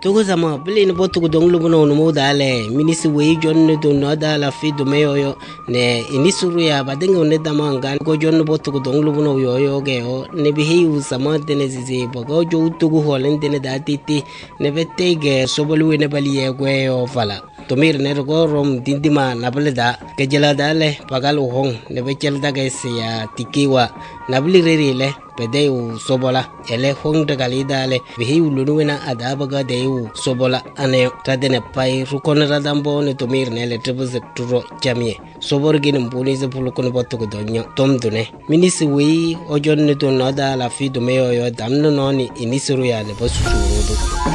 Tugo zama bili ni botu kudong lubuno no modale minisi wei jon do noda la fi do meyo ne inisuru ya badengo ne damanga go jon botu kudong lubuno yo geo ne bihi usama dene zizi bogo jo tugo holen dene datiti ne betege sobolu ne baliye gweyo fala tomir ne go rom dindima nableda kejela dale pagal hong ne bechel daga ya tikiwa nabli rerile pedeu sobola ele hong de galidale bihi ulunuena adabaga deu sobola ane tadene pai rukon radambo ne tomir ne le trebze turo jamie sobor gin mbuni ze pulukon botu ko donyo tom dune minisi wi ojon ne to nada la fi do meyo yo damno noni inisuru ya ne bosu